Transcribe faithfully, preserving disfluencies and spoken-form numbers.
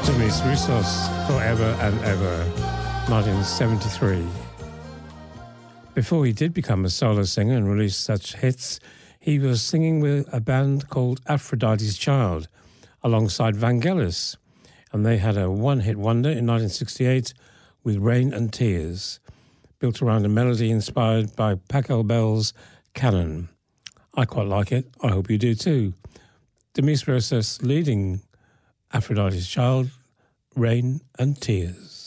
Demis Roussos, Forever and Ever, nineteen seventy-three. Before he did become a solo singer and release such hits, he was singing with a band called Aphrodite's Child alongside Vangelis, and they had a one-hit wonder in nineteen sixty-eight with Rain and Tears, built around a melody inspired by Pachelbel's Canon. I quite like it. I hope you do too. Demis Roussos leading Aphrodite's Child, Rain and Tears.